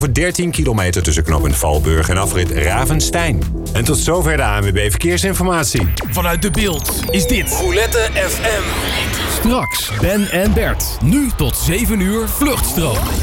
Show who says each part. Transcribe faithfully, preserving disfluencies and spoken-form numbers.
Speaker 1: Voor dertien kilometer tussen knooppunt Valburg en afrit Ravenstein. En tot zover de A N W B Verkeersinformatie.
Speaker 2: Vanuit De Beeld is dit
Speaker 3: Roulette F M.
Speaker 2: Straks Ben en Bert. Nu tot zeven uur Vluchtstroom.